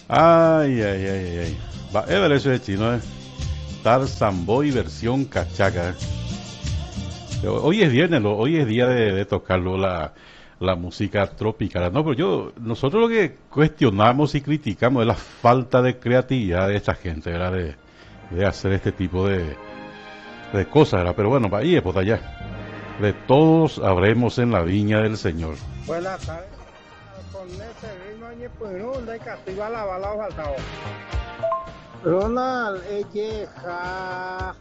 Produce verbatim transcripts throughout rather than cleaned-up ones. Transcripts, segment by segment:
Ay, ay, ay, ay. Va, es ver eso de chino, ¿eh? Tarzan Boy versión cachaca. ¿Eh? Pero hoy es viernes, lo- hoy es día de, de tocarlo la, la música tropical. No, pero yo, nosotros lo que cuestionamos y criticamos es la falta de creatividad de esta gente, ¿verdad? De, de hacer este tipo de, de cosas, ¿verdad? Pero bueno, ahí es por allá. De todos habremos en la viña del Señor. Buenas tardes. Con ese ritmo de Perú, de Castigo a la bala o faltado. Ronald, Echeja.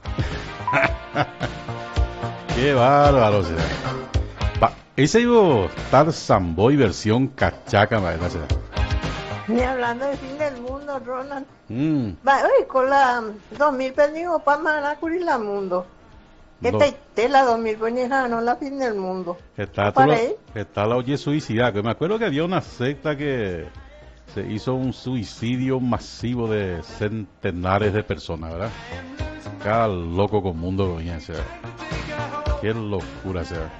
Qué bárbaro, o sea. Va, ese iba Tarzan Boy versión cachaca, madre, o sea. Ni hablando del fin del mundo, Ronald. Mm, Va, oye, con la dos mil pendigo para Manacuri la mundo. Que no, te tela dos mil poñera, no la fin del mundo. está, todo, Para ahí. está la oye suicida. Que me acuerdo que había una secta que se hizo un suicidio masivo de centenares de personas, ¿verdad? Cada loco con mundo, o sea. Qué locura, o sea.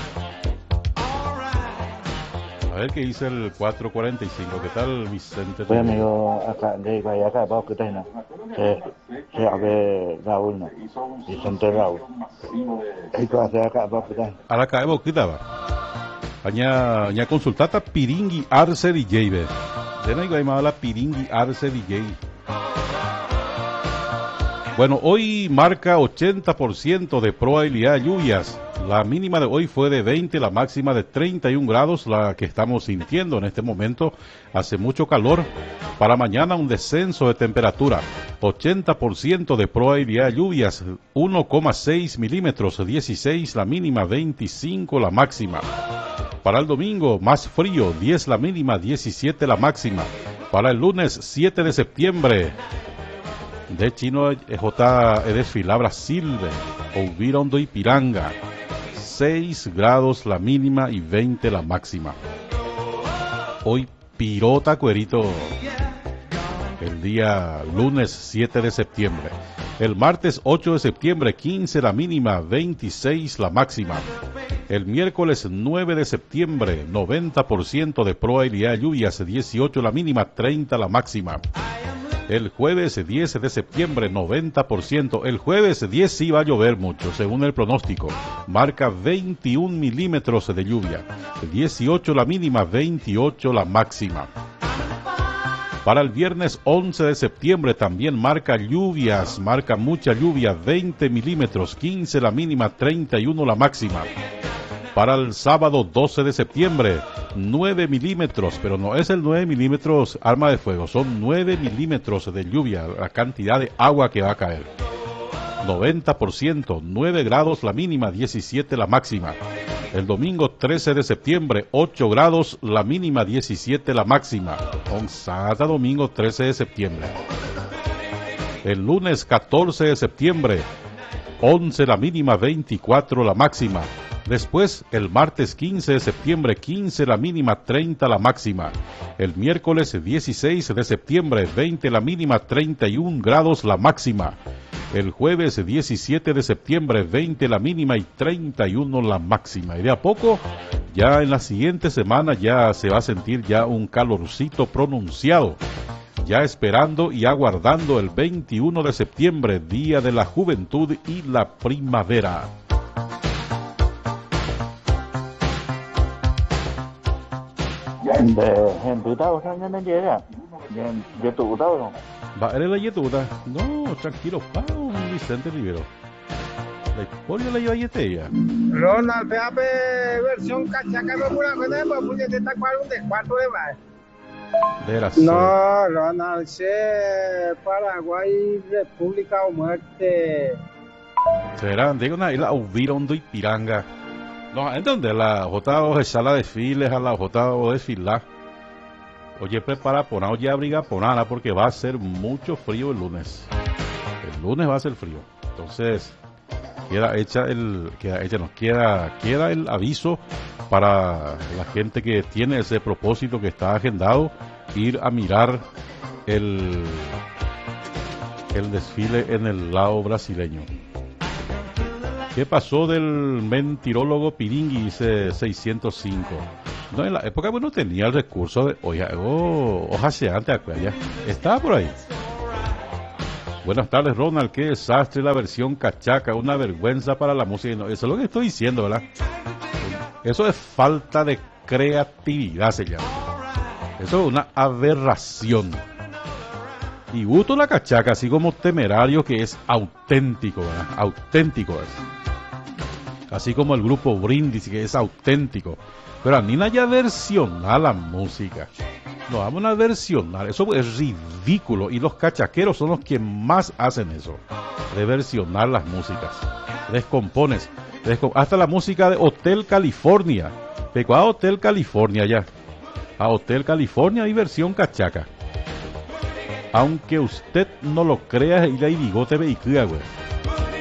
A ver qué dice el cuatro cuarenta y cinco. ¿Qué tal, Vicente? Oye, amigo, acá, de ahí acá, vamos que tenga. Se, se abre Raúl, ¿no? Vicente Raúl. Ahí que hacer acá, vamos que tenga. A la cae boquita va. Aña, aña consultata Piringui Arce D J, ve. De no hay la Piringui Arce D J. Bueno, hoy marca ochenta por ciento de probabilidad de lluvias. La mínima de hoy fue de veinte, la máxima de treinta y un grados, la que estamos sintiendo en este momento. Hace mucho calor. Para mañana un descenso de temperatura. ochenta por ciento de probabilidad de lluvias, uno coma seis milímetros, dieciséis la mínima, veinticinco la máxima. Para el domingo, más frío, diez la mínima, diecisiete la máxima. Para el lunes, siete de septiembre. De chino J desfila Brasil, Ouvirondo y Piranga. seis grados la mínima y veinte la máxima. Hoy pirota cuerito. El día lunes siete de septiembre. El martes ocho de septiembre, quince la mínima, veintiséis la máxima. El miércoles nueve de septiembre, noventa por ciento de probabilidad de lluvias, dieciocho la mínima, treinta la máxima. El jueves diez de septiembre, noventa por ciento. El jueves diez sí va a llover mucho, según el pronóstico. Marca veintiún milímetros de lluvia. dieciocho la mínima, veintiocho la máxima. Para el viernes once de septiembre también marca lluvias, marca mucha lluvia, veinte milímetros, quince la mínima, treinta y uno la máxima. Para el sábado doce de septiembre, nueve milímetros, pero no es el nueve milímetros arma de fuego, son nueve milímetros de lluvia, la cantidad de agua que va a caer. noventa por ciento, nueve grados la mínima, diecisiete la máxima. El domingo trece de septiembre, ocho grados la mínima, diecisiete la máxima. Gonzaga, domingo trece de septiembre. El lunes catorce de septiembre, once la mínima, veinticuatro la máxima. Después, el martes quince de septiembre, quince la mínima, treinta la máxima. El miércoles dieciséis de septiembre, veinte la mínima, treinta y un grados la máxima. El jueves diecisiete de septiembre, veinte la mínima y treinta y uno la máxima. Y de a poco, ya en la siguiente semana ya se va a sentir ya un calorcito pronunciado. Ya esperando y aguardando el veintiuno de septiembre, Día de la Juventud y la Primavera. De gente tao sang nhân nhân dễ à? Nhân dễ tụ tao không? Va, ¿eres la yetuta? No, tranquilo, pa, un Vicente Rivero. La historia la lleva yeteya. Ronald, fíjate, versión cachaca, no pura cosa, pues porque te está cuadro de cuatro de más. De la No, Ronald, sí, Paraguay, República o muerte. será, digo, una isla Ouvirondo y Piranga. No, entonces la J O de sala de files a la J O de fila. Oye, prepara, poná, oye, abriga, ponala, porque va a ser mucho frío el lunes. El lunes va a ser frío. Entonces, queda hecha el, queda hecha, nos queda, queda el aviso para la gente que tiene ese propósito que está agendado, ir a mirar el, el desfile en el lado brasileño. ¿Qué pasó del mentirólogo Piringui? Dice seiscientos cinco. No, en la época bueno tenía el recurso de oye, oh, ojaseante acá ya. Estaba por ahí. Buenas tardes, Ronald. Qué desastre la versión cachaca, una vergüenza para la música. No, eso es lo que estoy diciendo, ¿verdad? Eso es falta de creatividad, se llama. Eso es una aberración. Y gusto la cachaca, así como Temerario, que es auténtico, ¿verdad? Auténtico es. Así como el grupo Brindis, que es auténtico. Pero a mí no hay a versionar la música. No, vamos a versionar. Eso es ridículo. Y los cachaqueros son los que más hacen eso. De versionar las músicas. Descompones. Descom- hasta la música de Hotel California. Pecó a Hotel California ya. A Hotel California y versión cachaca. Aunque usted no lo crea, y la bigote vehicula, güey.